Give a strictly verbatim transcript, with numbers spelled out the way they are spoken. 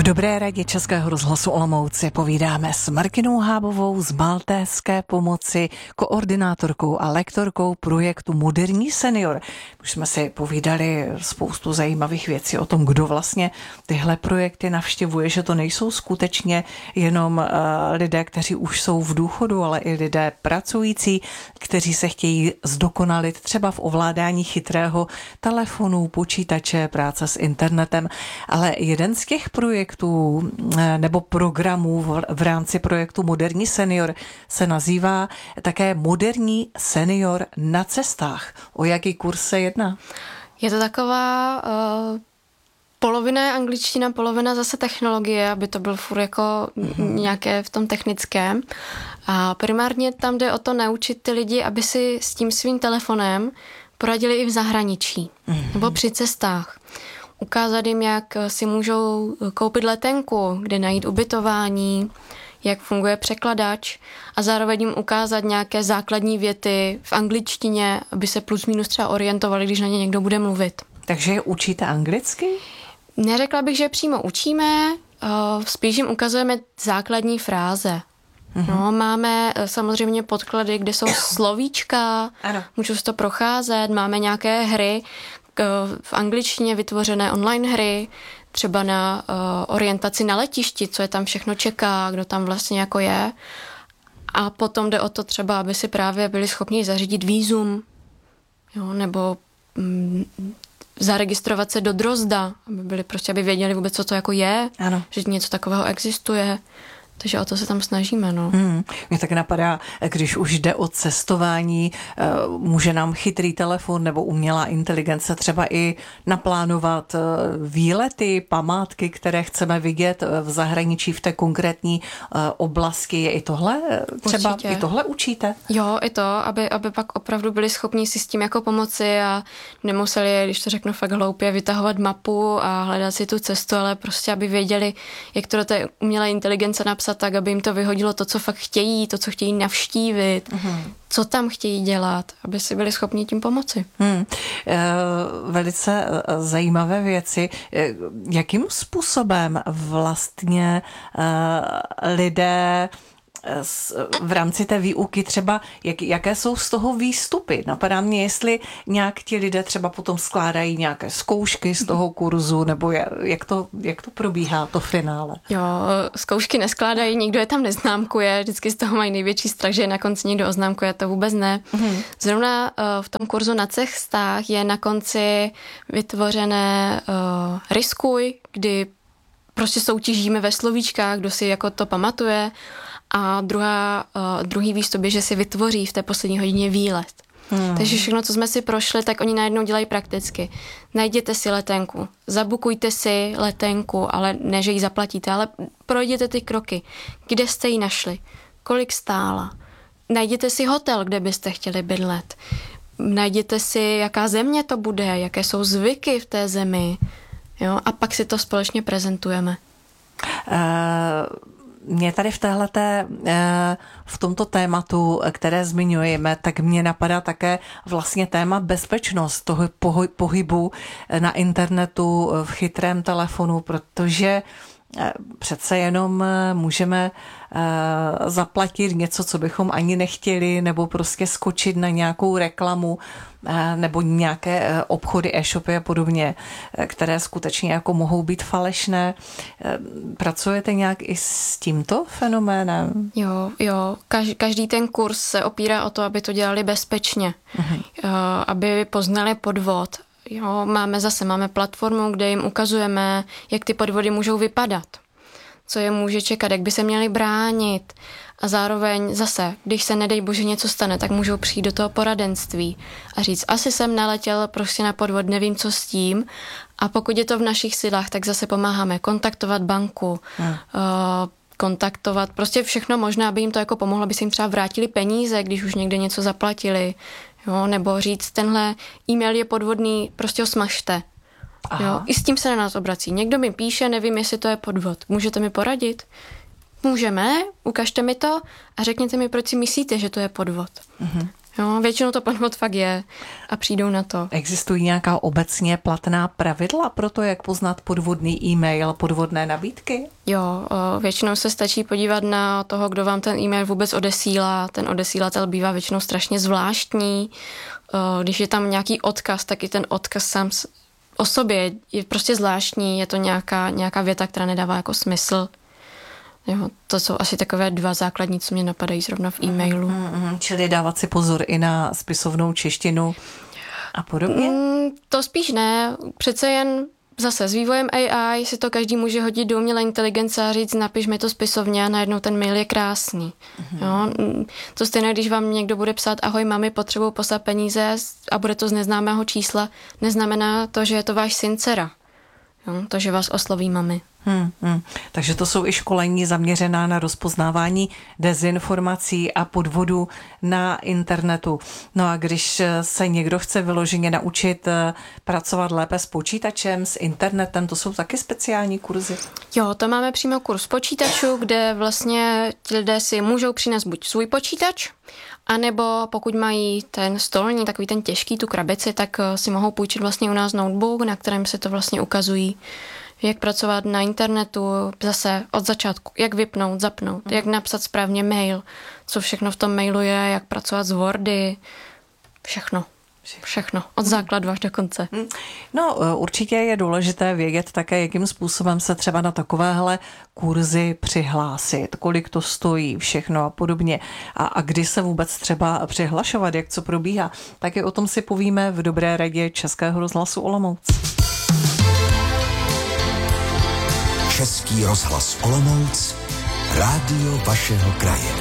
V Dobré radě Českého rozhlasu Olomouc si povídáme s Martinou Hábovou z Maltéské pomoci, koordinátorkou a lektorkou projektu Moderní senior. Už jsme si povídali spoustu zajímavých věcí o tom, kdo vlastně tyhle projekty navštěvuje, že to nejsou skutečně jenom uh, lidé, kteří už jsou v důchodu, ale i lidé pracující, kteří se chtějí zdokonalit třeba v ovládání chytrého telefonu, počítače, práce s internetem. Ale jeden z těch projektů nebo programů v rámci projektu Moderní senior se nazývá také Moderní senior na cestách. O jaký kurz se jedná? Je to taková uh, polovina angličtina, polovina zase technologie, aby to byl furt jako mm-hmm. nějaké v tom technickém. A primárně tam jde o to naučit ty lidi, aby si s tím svým telefonem poradili i v zahraničí mm-hmm. nebo při cestách. Ukázat jim, jak si můžou koupit letenku, kde najít ubytování, jak funguje překladač a zároveň jim ukázat nějaké základní věty v angličtině, aby se plus minus třeba orientovali, když na ně někdo bude mluvit. Takže je učíte anglicky? Neřekla bych, že přímo učíme, spíš jim ukazujeme základní fráze. Mm-hmm. No, máme samozřejmě podklady, kde jsou slovíčka, ano. Můžou si to procházet, máme nějaké hry, v angličtině vytvořené online hry, třeba na uh, orientaci na letišti, co je tam všechno čeká, kdo tam vlastně jako je. A potom jde o to třeba, aby si právě byli schopni zařídit vízum, jo, nebo mm, zaregistrovat se do Drozda, aby byli prostě, aby věděli vůbec, co to jako je, ano. Že něco takového existuje. Takže o to se tam snažíme, no. Hmm, mě tak napadá, když už jde o cestování, může nám chytrý telefon nebo umělá inteligence třeba i naplánovat výlety, památky, které chceme vidět v zahraničí v té konkrétní oblasti. Je i tohle? Třeba určitě. I tohle učíte? Jo, i to, aby, aby pak opravdu byli schopni si s tím jako pomoci a nemuseli, když to řeknu fakt hloupě, vytahovat mapu a hledat si tu cestu, ale prostě, aby věděli, jak to do té umělé inteligence napsat tak, aby jim to vyhodilo to, co fakt chtějí, to, co chtějí navštívit, mm. co tam chtějí dělat, aby si byli schopni tím pomoci. Hmm. E, velice zajímavé věci. E, jakým způsobem vlastně e, lidé v rámci té výuky třeba, jak, jaké jsou z toho výstupy? Napadá mě, jestli nějak ti lidé třeba potom skládají nějaké zkoušky z toho kurzu, nebo jak to, jak to probíhá, to finále? Jo, zkoušky neskládají, nikdo je tam neznámkuje, vždycky z toho mají největší strach, že je na konci někdo oznámkuje, to vůbec ne. Hmm. Zrovna uh, v tom kurzu na cestách je na konci vytvořené uh, riskuj, kdy prostě soutěžíme ve slovíčkách, kdo si jako to pamatuje. A druhá, uh, druhý výstup je, že si vytvoří v té poslední hodině výlet. Hmm. Takže všechno, co jsme si prošli, tak oni najednou dělají prakticky. Najděte si letenku, zabukujte si letenku, ale ne, že ji zaplatíte, ale projděte ty kroky. Kde jste ji našli? Kolik stála? Najděte si hotel, kde byste chtěli bydlet. Najděte si, jaká země to bude, jaké jsou zvyky v té zemi. Jo? A pak si to společně prezentujeme. Uh... Mě tady v téhleté, v tomto tématu, které zmiňujeme, tak mě napadá také vlastně téma bezpečnost toho pohybu na internetu, v chytrém telefonu, protože přece jenom můžeme zaplatit něco, co bychom ani nechtěli, nebo prostě skočit na nějakou reklamu, nebo nějaké obchody, e-shopy a podobně, které skutečně jako mohou být falešné. Pracujete nějak i s tímto fenoménem? Jo, jo. Každý ten kurz se opírá o to, aby to dělali bezpečně, uh-huh. aby poznali podvod. Jo, máme zase, máme platformu, kde jim ukazujeme, jak ty podvody můžou vypadat, co je může čekat, jak by se měli bránit a zároveň zase, když se nedej bože něco stane, tak můžou přijít do toho poradenství a říct, asi jsem naletěl prostě na podvod, nevím co s tím a pokud je to v našich silách, tak zase pomáháme kontaktovat banku, hmm. uh, kontaktovat, prostě všechno možné, aby jim to jako pomohlo, aby se jim třeba vrátili peníze, když už někde něco zaplatili. Jo, nebo říct, tenhle e-mail je podvodný, prostě ho smažte. Jo, i s tím se na nás obrací. Někdo mi píše, nevím, jestli to je podvod. Můžete mi poradit? Můžeme, ukažte mi to a řekněte mi, proč si myslíte, že to je podvod. Mm-hmm. Jo, většinou to podvod fakt je a přijdou na to. Existují nějaká obecně platná pravidla pro to, jak poznat podvodný e-mail, podvodné nabídky? Jo, většinou se stačí podívat na toho, kdo vám ten e-mail vůbec odesílá. Ten odesílatel bývá většinou strašně zvláštní. Když je tam nějaký odkaz, tak i ten odkaz sám o sobě je prostě zvláštní. Je to nějaká, nějaká věta, která nedává jako smysl. Jo, to jsou asi takové dva základní, co mě napadají zrovna v e-mailu. Mm, mm, čili dávat si pozor i na spisovnou češtinu a podobně? Mm, to spíš ne. Přece jen zase s vývojem A I si to každý může hodit do umělé inteligence a říct, napiš mi to spisovně a najednou ten mail je krásný. Mm. Jo, to stejné, když vám někdo bude psát, ahoj mami, potřebuji poslat peníze a bude to z neznámého čísla, neznamená to, že je to váš syn, dcera. Jo, to, že vás osloví mami. Hmm, hmm. Takže to jsou i školení zaměřená na rozpoznávání dezinformací a podvodů na internetu. No a když se někdo chce vyloženě naučit pracovat lépe s počítačem, s internetem, to jsou taky speciální kurzy? Jo, to máme přímo kurz počítačů, kde vlastně ti lidé si můžou přinést buď svůj počítač, anebo pokud mají ten stolní, takový ten těžký, tu krabici, tak si mohou půjčit vlastně u nás notebook, na kterém se to vlastně ukazují, jak pracovat na internetu, zase od začátku, jak vypnout, zapnout, mm. jak napsat správně mail, co všechno v tom mailu je, jak pracovat s Wordy, všechno. Všechno, od základu až do konce. No, určitě je důležité vědět také, jakým způsobem se třeba na takovéhle kurzy přihlásit, kolik to stojí, všechno a podobně. A, a kdy se vůbec třeba přihlašovat, jak co probíhá. Taky o tom si povíme v Dobré radě Českého rozhlasu Olomouc. Český rozhlas Olomouc, rádio vašeho kraje.